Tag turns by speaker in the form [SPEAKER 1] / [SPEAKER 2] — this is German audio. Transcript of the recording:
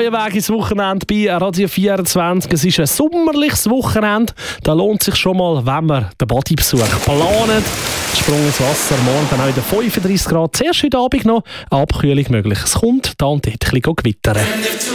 [SPEAKER 1] neuen Weg ins Wochenende bei Radio 24. Es ist ein sommerliches Wochenende. Da lohnt sich schon mal, wenn man den Bodybesuch planet. Sprung ins Wasser, morgen dann auch wieder 35 Grad. Zuerst heute Abend noch eine Abkühlung möglich. Es kommt da und dort ein bisschen gewittern.